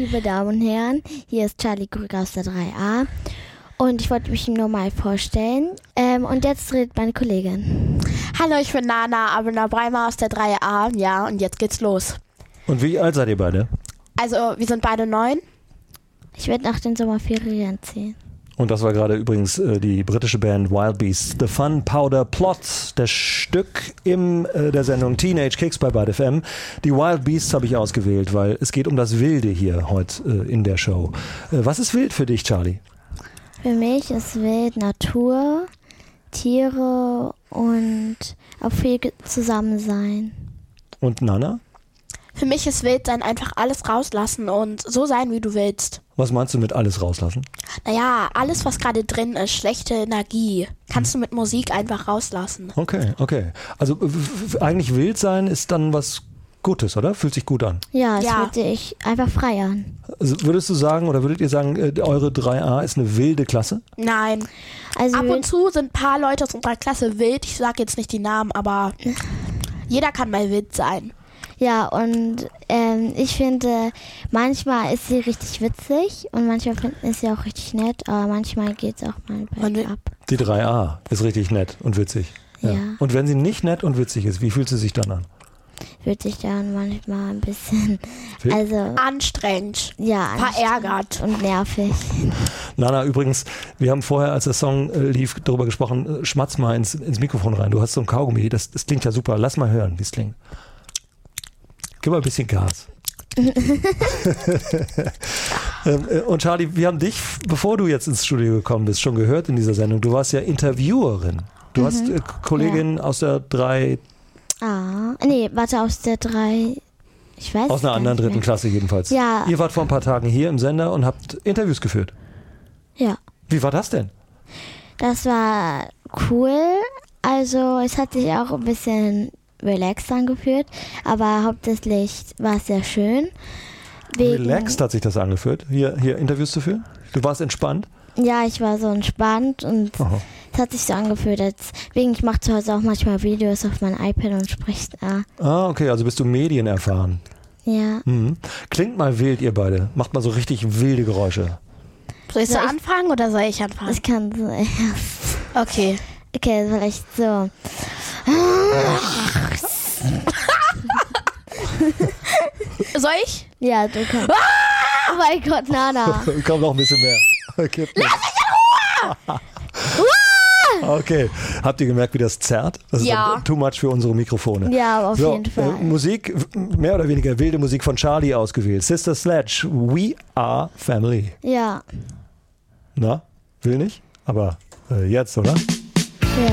liebe Damen und Herren, hier ist Charlie Krüger aus der 3a und ich wollte mich nur mal vorstellen und jetzt redet meine Kollegin. Hallo, ich bin Nana Abena Breimer aus der 3a, ja, und jetzt geht's los. Und wie alt seid ihr beide? Also, wir sind beide 9. Ich werde nach den Sommerferien 10. Und das war gerade übrigens die britische Band Wild Beasts. The Fun Powder Plot, das Stück der Sendung Teenage Kicks bei Bad FM. Die Wild Beasts habe ich ausgewählt, weil es geht um das Wilde hier heute in der Show. Was ist wild für dich, Charlie? Für mich ist wild Natur, Tiere und auch viel zusammen sein. Und Nana? Für mich ist wild sein einfach alles rauslassen und so sein, wie du willst. Was meinst du mit alles rauslassen? Naja, alles, was gerade drin ist, schlechte Energie, kannst du mit Musik einfach rauslassen. Okay. Also eigentlich wild sein ist dann was Gutes, oder? Fühlt sich gut an. Ja, es fühlt sich einfach frei an. Also würdest ihr sagen, eure 3a ist eine wilde Klasse? Nein. Also ab und zu sind ein paar Leute aus unserer Klasse wild. Ich sage jetzt nicht die Namen, aber jeder kann mal wild sein. Ja, und ich finde, manchmal ist sie richtig witzig und manchmal finden sie auch richtig nett, aber manchmal geht es auch mal bergab. Die 3a ist richtig nett und witzig. Ja. Und wenn sie nicht nett und witzig ist, wie fühlt sie sich dann an? Fühlt sich dann manchmal ein bisschen anstrengend, verärgert und nervig. Nana, übrigens, wir haben vorher, als der Song lief, darüber gesprochen, schmatz mal ins Mikrofon rein. Du hast so ein Kaugummi, das klingt ja super. Lass mal hören, wie es klingt. Gib mal ein bisschen Gas. Und Charlie, wir haben dich, bevor du jetzt ins Studio gekommen bist, schon gehört in dieser Sendung. Du warst ja Interviewerin. Du hast Kollegin aus der 3... aus der 3... Ich weiß aus einer anderen dritten Klasse jedenfalls. Ja. Ihr wart vor ein paar Tagen hier im Sender und habt Interviews geführt. Ja. Wie war das denn? Das war cool. Also es hat sich auch ein bisschen relaxed angefühlt, aber hauptsächlich war es sehr schön. Relaxed hat sich das angefühlt, hier Interviews zu führen? Du warst entspannt? Ja, ich war so entspannt und es hat sich so angefühlt, ich mache zu Hause auch manchmal Videos auf meinem iPad und spreche da. Ah, okay, also bist du medienerfahren. Ja. Mhm. Klingt mal wild, ihr beide. Macht mal so richtig wilde Geräusche. Soll du anfangen oder soll ich anfangen? Ich kann so erst. Okay. Okay, vielleicht so. Soll ich? Ja, du kannst. Oh mein Gott, Nana. Komm, noch ein bisschen mehr. Okay. Lass mich in Ruhe! Okay, habt ihr gemerkt, wie das zerrt? Das ist too much für unsere Mikrofone. Ja, auf jeden Fall. Musik, mehr oder weniger wilde Musik von Charlie ausgewählt. Sister Sledge, We Are Family. Ja. Na, will nicht? Aber jetzt, oder?